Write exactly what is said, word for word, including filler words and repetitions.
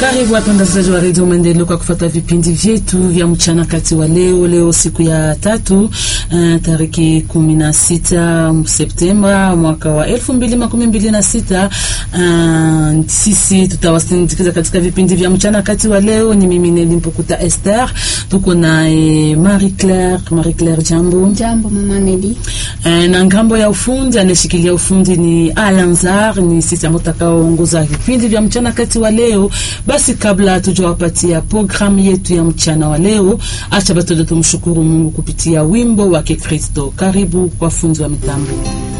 Karibu watangazaji wa Radio Maendeleo kwa kufuata vipindi vyetu vya mchana kati wa leo. Leo siku ya tatu, uh, tariki kumi na sita Septemba mwaka wa elfu mbili makumi mbili na sita. Uh, sisi tutawasindikiza katika vipindi vya mchana kati wa leo. Ni mimi Nelimpokuta Esther. Tuko na eh, Marie Claire. Marie Claire, jambo. Jambo mama Neli. Uh, na ngambo ya ufundi aneshikilia ufundi ni Alanzar. Ni sisi ambao tutakaoongoza vipindi vya mchana kati wa leo. Basi kabla tujawapatia programu yetu ya mchana wa leo, acha batoto tumshukuru Mungu kupitia wimbo wake Kristo. Karibu kwa funzo wa mitambo.